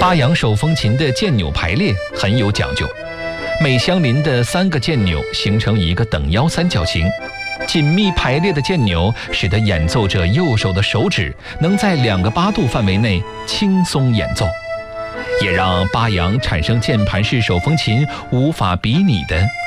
巴扬手风琴的键钮排列很有讲究，每相邻的3个键钮形成一个等腰三角形，紧密排列的键钮使得演奏者右手的手指能在2个8度范围内轻松演奏，也让巴扬产生键盘式手风琴无法比拟的